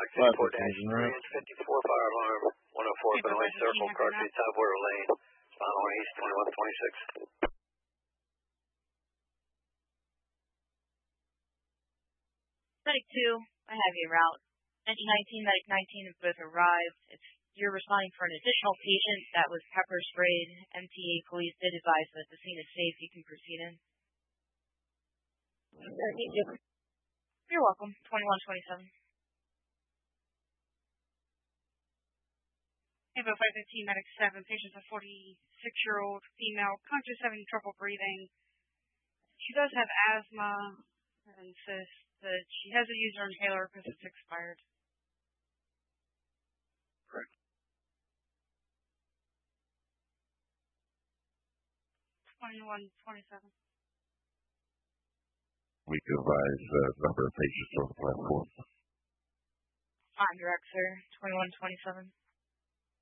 64-3 and 54, fire alarm, 104, Bentley Circle, Carthy, Top Water Lane, Spinal East, 2126. Medic 2, I have you route. Medic 19, Medic 19 have both arrived. If you're responding for an additional patient that was pepper sprayed, MTA police did advise that the scene is safe. You can proceed in. Thank you. You're welcome. 2127. Info 515, Medic 7. Patient's a 46-year-old female, conscious, having trouble breathing. She does have asthma and says that she hasn't used her inhaler because it's expired. Correct. 2127. We can advise number of patients on the platform. Fine, direct, sir. 2127.